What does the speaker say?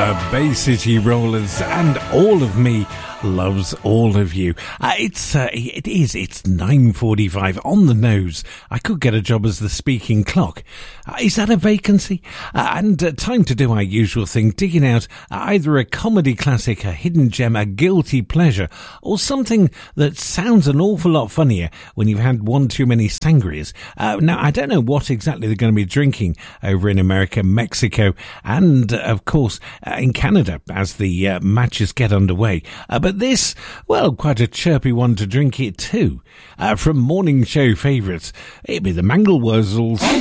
Bay City Rollers, and all of me loves all of you. It's 9:45 on the nose. I could get a job as the speaking clock. Is that a vacancy? And time to do our usual thing, digging out either a comedy classic, a hidden gem, a guilty pleasure, or something that sounds an awful lot funnier when you've had one too many sangrias. Now, I don't know what exactly they're going to be drinking over in America, Mexico, and, of course, in Canada as the matches get underway. But this, well, quite a chirpy one to drink it too. From morning show favourites, it'd be the Mangelwurzels.